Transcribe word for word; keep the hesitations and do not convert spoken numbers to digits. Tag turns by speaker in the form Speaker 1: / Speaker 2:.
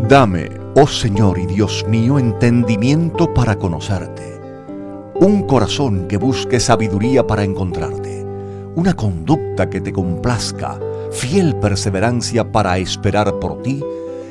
Speaker 1: Dame, oh Señor y Dios mío, entendimiento para conocerte, un corazón que busque sabiduría para encontrarte, una conducta que te complazca, fiel perseverancia para esperar por ti